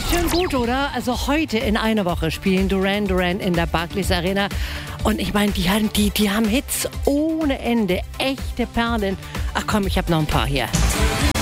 Schön gut, oder? Also heute in einer Woche spielen Duran Duran in der Barclays Arena. Und ich meine, die haben Hits ohne Ende. Echte Perlen. Ach komm, ich habe noch ein paar hier.